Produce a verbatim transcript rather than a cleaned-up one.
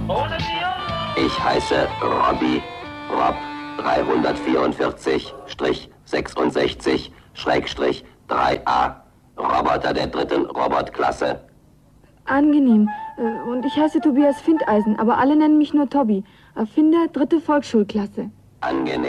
Ich heiße Robby, Rob dreihundertvierundvierzig sechsundsechzig drei a, Roboter der dritten Robotklasse. Angenehm. Und ich heiße Tobias Findeisen, aber alle nennen mich nur Tobi. Erfinder, dritte Volksschulklasse. Angenehm.